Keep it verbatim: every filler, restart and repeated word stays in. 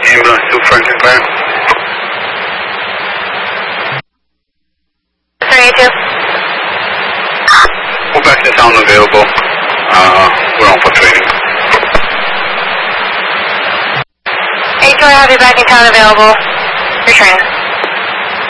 ambulance to Franklin Fire. three two. We're back to sound available. Uh, we're on for training. eight two, I have you back in town available. You're training.